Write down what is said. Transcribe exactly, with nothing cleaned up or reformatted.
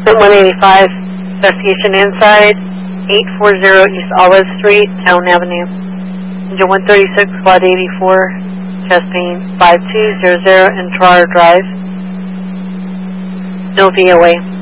Route one eighty-five, investigation inside, eight forty East Olive Street, Town Avenue. Engine one thirty-six, Squad eighty-four, chest pain five two zero zero, and Terrar Drive. No V O A.